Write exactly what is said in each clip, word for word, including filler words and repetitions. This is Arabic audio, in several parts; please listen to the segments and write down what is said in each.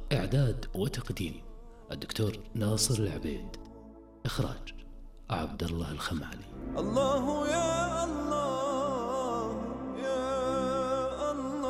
إعداد وتقديم الدكتور ناصر العبيد. إخراج عبد الله الخمالي. الله يا الله يا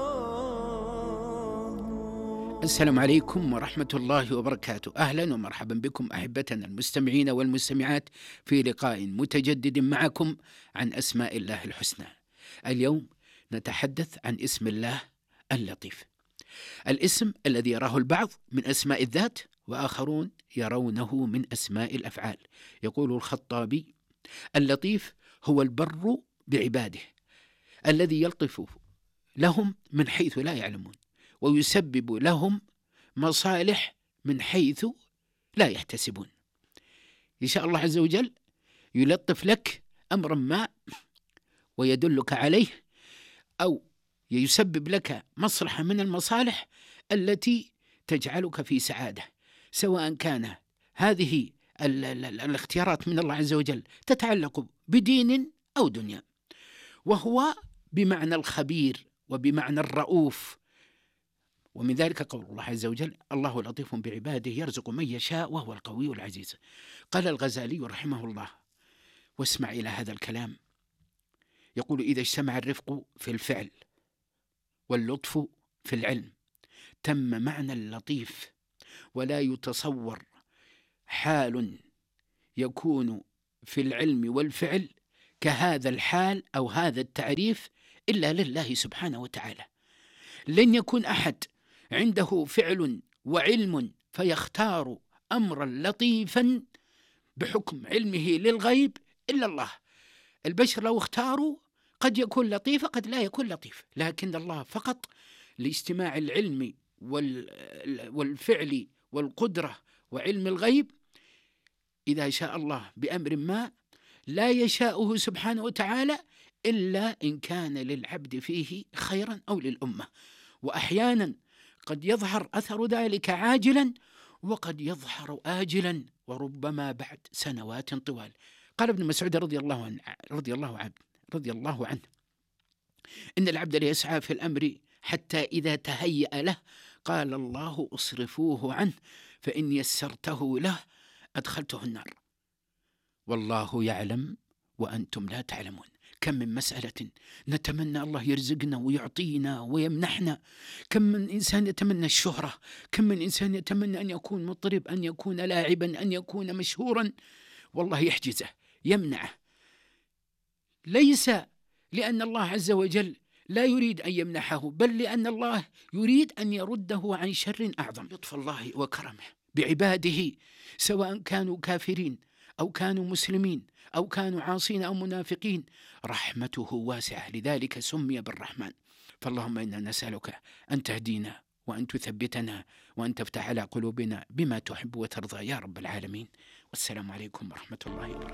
الله. السلام عليكم ورحمة الله وبركاته. أهلا ومرحبا بكم أحبتنا المستمعين والمستمعات في لقاء متجدد معكم عن أسماء الله الحسنى. اليوم نتحدث عن اسم الله اللطيف، الاسم الذي يراه البعض من أسماء الذات وآخرون يرونه من أسماء الأفعال. يقول الخطابي: اللطيف هو البر بعباده الذي يلطف لهم من حيث لا يعلمون ويسبب لهم مصالح من حيث لا يحتسبون. إن شاء الله عز وجل يلطف لك أمرا ما ويدلك عليه، أو يسبب لك مصلحة من المصالح التي تجعلك في سعادة، سواء كان هذه ال ال ال الاختيارات من الله عز وجل تتعلق بدين أو دنيا. وهو بمعنى الخبير وبمعنى الرؤوف، ومن ذلك قول الله عز وجل: الله لطيف بعباده يرزق من يشاء وهو القوي العزيز. قال الغزالي رحمه الله، واسمع إلى هذا الكلام، يقول: إذا اجتمع الرفق في الفعل واللطف في العلم تم معنى اللطيف، ولا يتصور حال يكون في العلم والفعل كهذا الحال أو هذا التعريف إلا لله سبحانه وتعالى. لن يكون أحد عنده فعل وعلم فيختار أمرا لطيفا بحكم علمه للغيب إلا الله. البشر لو اختاروا قد يكون لطيف قد لا يكون لطيف، لكن الله فقط لاجتماع العلم والفعل والقدرة وعلم الغيب، إذا شاء الله بأمر ما لا يشاءه سبحانه وتعالى إلا إن كان للعبد فيه خيرا أو للأمة. وأحيانا قد يظهر أثر ذلك عاجلا وقد يظهر آجلا، وربما بعد سنوات طوال. قال ابن مسعود رضي الله عنه رضي الله عنه رضي الله عنه إن العبد ليسعى في الأمر حتى إذا تهيأ له قال الله: أصرفوه عنه فإن يسرته له أدخلته النار والله يعلم وأنتم لا تعلمون. كم من مسألة نتمنى الله يرزقنا ويعطينا ويمنحنا، كم من إنسان يتمنى الشهرة، كم من إنسان يتمنى أن يكون مطرب، أن يكون لاعبا، أن يكون مشهورا، والله يحجزه يمنعه، ليس لأن الله عز وجل لا يريد أن يمنحه، بل لأن الله يريد أن يرده عن شر أعظم. لطف الله وكرمه بعباده سواء كانوا كافرين أو كانوا مسلمين أو كانوا عاصين أو منافقين، رحمته واسعة، لذلك سمي بالرحمن. فاللهم إنا نسألك أن تهدينا وأن تثبتنا وأن تفتح على قلوبنا بما تحب وترضى يا رب العالمين. والسلام عليكم ورحمة الله وبركاته.